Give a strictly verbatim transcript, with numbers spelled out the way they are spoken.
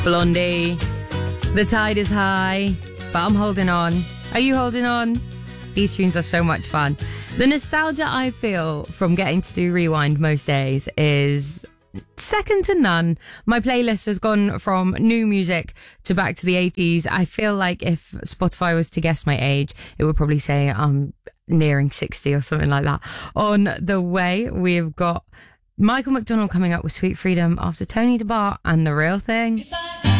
Blondie. The tide is high, but I'm holding on. Are you holding on? These tunes are so much fun. The nostalgia I feel from getting to do Rewind most days is second to none. My playlist has gone from new music to back to the eighties. I feel like if Spotify was to guess my age, it would probably say I'm nearing sixty or something like that. On the way, we've got Michael McDonald coming up with Sweet Freedom after Tony DeBart and The Real Thing. If I